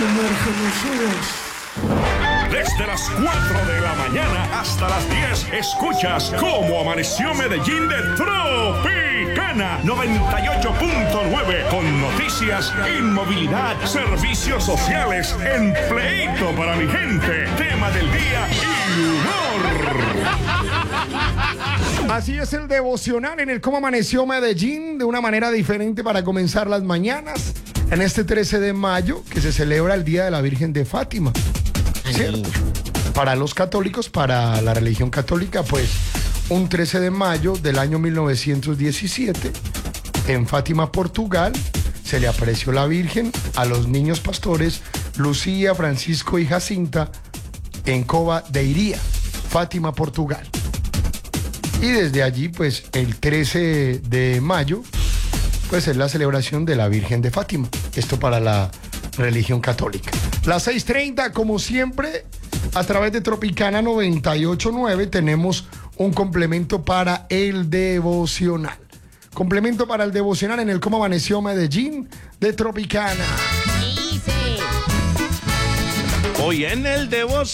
sumerge los ojos. Desde las 4 de la mañana hasta las 10 escuchas cómo amaneció Medellín de Tropicana 98.9 con noticias, inmovilidad, servicios sociales, empleito para mi gente, tema del día y humor. Así es el devocional en el cómo amaneció Medellín de una manera diferente para comenzar las mañanas en este 13 de mayo que se celebra el Día de la Virgen de Fátima. ¿Cierto? Para los católicos, para la religión católica, pues un 13 de mayo del año 1917, en Fátima, Portugal, se le apareció la Virgen a los niños pastores Lucía, Francisco y Jacinta en Cova de Iría, Fátima, Portugal. Y desde allí, pues el 13 de mayo, pues es la celebración de la Virgen de Fátima. Esto para la religión católica. Las 6:30, como siempre, a través de Tropicana 98.9 tenemos un complemento para el devocional. Complemento para el devocional en el cómo amaneció Medellín de Tropicana. Hoy en el devocional.